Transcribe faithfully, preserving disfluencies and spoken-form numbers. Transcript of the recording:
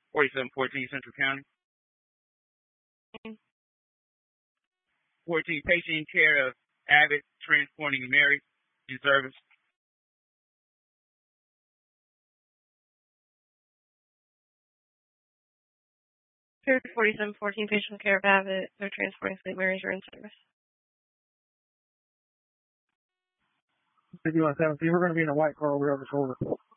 forty-seven fourteen Central County. fourteen, patient in care of Abbott, transporting Mary in service. forty-seven fourteen, patient in care of Abbott, they're transporting Saint Mary's, are in service. fifty-one seventeen, we're going to be in a white car over over shoulder.